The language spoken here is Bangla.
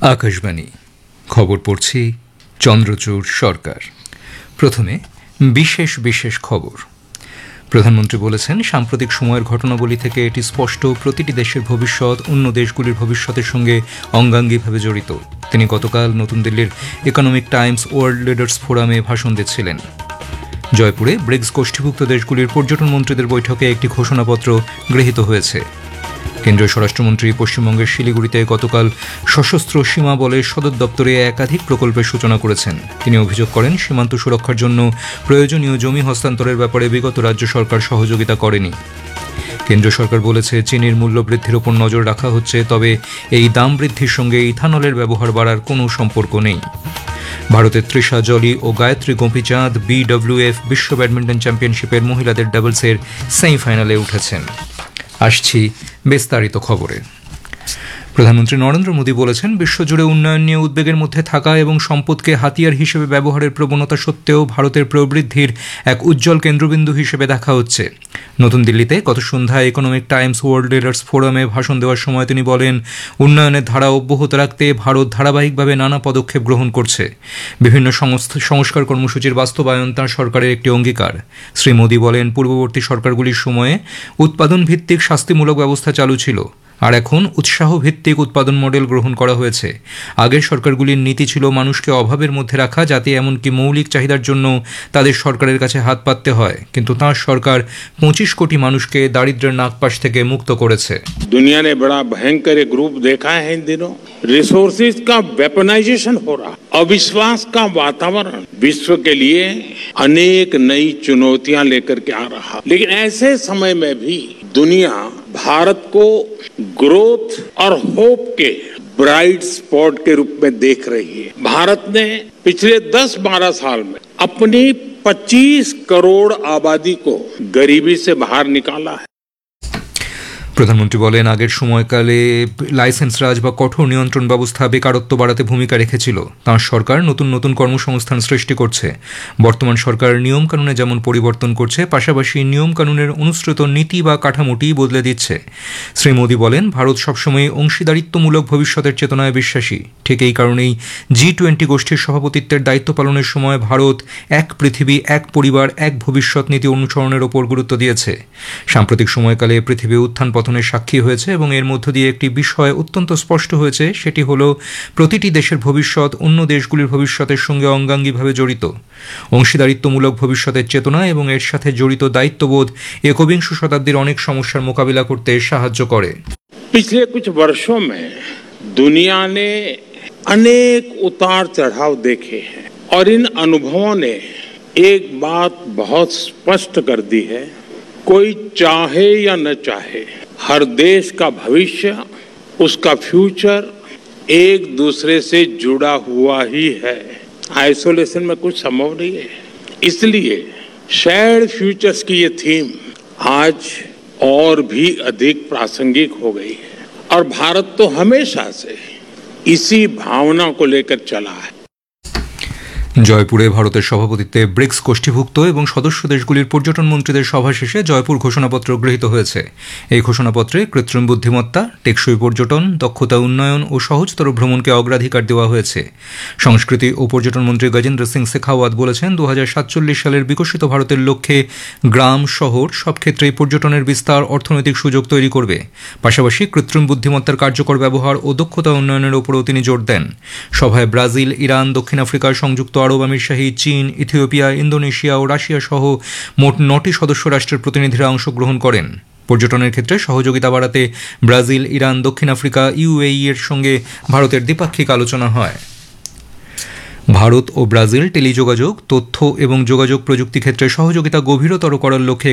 আকাশবাণী খবর পড়ছি চন্দ্রচূড় সরকার। প্রথমে বিশেষ বিশেষ খবর। প্রধানমন্ত্রী বলেছেন, সাম্প্রতিক সময়ের ঘটনাবলী থেকে এটি স্পষ্ট, প্রতিটি দেশের ভবিষ্যৎ অন্য দেশগুলির ভবিষ্যতের সঙ্গে অঙ্গাঙ্গিভাবে জড়িত। তিনি গতকাল নতুন দিল্লির ইকোনমিক টাইমস ওয়ার্ল্ড লিডার্স ফোরামে ভাষণ দিচ্ছিলেন। জয়পুরে ব্রিক্স গোষ্ঠীভুক্ত দেশগুলির পর্যটন মন্ত্রীদের বৈঠকে একটি ঘোষণাপত্র গৃহীত হয়েছে। কেন্দ্রীয় স্বরাষ্ট্রমন্ত্রী পশ্চিমবঙ্গের শিলিগুড়িতে গতকাল সশস্ত্র সীমা বলের সদর দপ্তরে একাধিক প্রকল্পের সূচনা করেছেন। তিনি অভিযোগ করেন, সীমান্ত সুরক্ষার জন্য প্রয়োজনীয় জমি হস্তান্তরের ব্যাপারে বিগত রাজ্য সরকার সহযোগিতা করেনি। কেন্দ্রীয় সরকার বলেছে, চিনির মূল্য বৃদ্ধির ওপর নজর রাখা হচ্ছে, তবে এই দাম বৃদ্ধির সঙ্গে ইথানলের ব্যবহার বাড়ার কোনো সম্পর্ক নেই। ভারতের তৃষা জলি ও গায়ত্রী গোপীচাঁদ BWF বিশ্ব ব্যাডমিন্টন চ্যাম্পিয়নশিপের মহিলাদের ডাবলসের সেমিফাইনালে উঠেছেন। আসছি বিস্তারিত খবরে। প্রধানমন্ত্রী নরেন্দ্র মোদী বলেছেন, বিশ্বজুড়ে উন্নয়ন নিয়ে উদ্বেগের মধ্যে থাকা এবং সম্পদকে হাতিয়ার হিসেবে ব্যবহারের প্রবণতা সত্ত্বেও ভারতের প্রবৃদ্ধির এক উজ্জ্বল কেন্দ্রবিন্দু হিসেবে দেখা হচ্ছে। নতুন দিল্লিতে গত সন্ধ্যায় ইকোনমিক টাইমস ওয়ার্ল্ড লিডার্স ফোরামে ভাষণ দেওয়ার সময় তিনি বলেন, উন্নয়নের ধারা অব্যাহত রাখতে ভারত ধারাবাহিকভাবে নানা পদক্ষেপ গ্রহণ করছে। বিভিন্ন সংস্কার কর্মসূচির বাস্তবায়ন তাঁর সরকারের একটি অঙ্গীকার। শ্রী মোদী বলেন, পূর্ববর্তী সরকারগুলির সময়ে উৎপাদন ভিত্তিক শাস্তিমূলক ব্যবস্থা চালু ছিল, আর এখন উৎসাহ ভিত্তিক উৎপাদন মডেল গ্রহণ করা হয়েছে। আগের সরকারগুলির নীতি ছিল মানুষকে অভাবের মধ্যে রাখা, যাতে এমনকি মৌলিক চাহিদার জন্য তাদের সরকারের কাছে হাত পাততে হয়। কিন্তু তাঁর সরকার 25 কোটি মানুষকে দারিদ্র্যের নাগপাশ থেকে মুক্ত করেছে। दुनिया ने बड़ा भयंकर एक रूप देखा है इन दिनों। रिसोर्सेज का वेपनाइजेशन हो रहा, अविश्वास का वातावरण विश्व के लिए अनेक नई चुनौतियां लेकर के आ रहा। लेकिन ऐसे समय में भी दुनिया भारत को ग्रोथ और होप के ब्राइट स्पॉट के रूप में देख रही है। भारत ने पिछले 10-12 साल में अपनी 25 करोड़ आबादी को गरीबी से बाहर निकाला है। প্রধানমন্ত্রী বলেন, আগের সময়কালে লাইসেন্স রাজ বা কঠোর নিয়ন্ত্রণ ব্যবস্থা বেকারত্ব বাড়াতে ভূমিকা রেখেছিল। তাঁর সরকার নতুন নতুন কর্মসংস্থান সৃষ্টি করছে। বর্তমান সরকার নিয়মকানুনে যেমন পরিবর্তন করছে, পাশাপাশি নিয়মকানুনের অনুসৃত নীতি বা কাঠামোটি বদলে দিচ্ছে। শ্রী মোদী বলেন, ভারত সবসময় অংশীদারিত্বমূলক ভবিষ্যতের চেতনায় বিশ্বাসী। ঠিক এই কারণেই G20 গোষ্ঠীর সভাপতিত্বের দায়িত্ব পালনের সময় ভারত এক পৃথিবী, এক পরিবার, এক ভবিষ্যৎ নীতি অনুসরণের ওপর গুরুত্ব দিয়েছে। সাম্প্রতিক সময়কালে পৃথিবী উত্থান পতনের সাক্ষী হয়েছে এবং এর মধ্য দিয়ে একটি বিষয় অত্যন্ত স্পষ্ট হয়েছে, সেটি হল প্রতিটি দেশের ভবিষ্যৎ অন্য দেশগুলির ভবিষ্যতের সঙ্গে অঙ্গাঙ্গিভাবে জড়িত। অংশীদারিত্বমূলক ভবিষ্যতের চেতনা এবং এর সাথে জড়িত দায়িত্ববোধ একবিংশ শতাব্দীর অনেক সমস্যার মোকাবিলা করতে সাহায্য করে। पिछले कुछ वर्षों में दुनिया ने अनेक उतार चढ़ाव देखे हैं और इन अनुभवों ने एक बात बहुत स्पष्ट कर दी है, कोई चाहे या न चाहे, हर देश का भविष्य, उसका फ्यूचर एक दूसरे से जुड़ा हुआ ही है। आइसोलेशन में कुछ संभव नहीं है। इसलिए शेयर्ड फ्यूचर्स की ये थीम आज और भी अधिक प्रासंगिक हो गई है और भारत तो हमेशा से इसी भावना को लेकर चला है। জয়পুরে ভারতের সভাপতিত্বে ব্রিক্স গোষ্ঠীভুক্ত এবং সদস্য দেশগুলির পর্যটন মন্ত্রীদের সভা শেষে জয়পুর ঘোষণাপত্র গৃহীত হয়েছে। এই ঘোষণাপত্রে কৃত্রিম বুদ্ধিমত্তা, টেকসই পর্যটন, দক্ষতা উন্নয়ন ও সহজতর ভ্রমণকে অগ্রাধিকার দেওয়া হয়েছে। সংস্কৃতি ও পর্যটন মন্ত্রী গজেন্দ্র সিং শেখাওয়াত বলেছেন, 2047 সালের বিকশিত ভারতের লক্ষ্যে গ্রাম, শহর সব ক্ষেত্রেই পর্যটনের বিস্তার অর্থনৈতিক সুযোগ তৈরি করবে। পাশাপাশি কৃত্রিম বুদ্ধিমত্তার কার্যকর ব্যবহার ও দক্ষতা উন্নয়নের উপরও তিনি জোর দেন। সভায় ব্রাজিল, ইরান, দক্ষিণ আফ্রিকা, সংযুক্ত আরব আমিরশাহী, চীন, ইথিওপিয়া, ইন্দোনেশিয়া ও রাশিয়া সহ মোট 9টি সদস্য রাষ্ট্রের প্রতিনিধিরা অংশগ্রহণ করেন। পর্যটনের ক্ষেত্রে সহযোগিতা বাড়াতে ব্রাজিল, ইরান, দক্ষিণ আফ্রিকা, UAE এর সঙ্গে ভারতের দ্বিপাক্ষিক আলোচনা হয়। ভারত ও ব্রাজিল টেলিযোগাযোগ, তথ্য এবং যোগাযোগ প্রযুক্তি ক্ষেত্রে সহযোগিতা গভীরতর করার লক্ষ্যে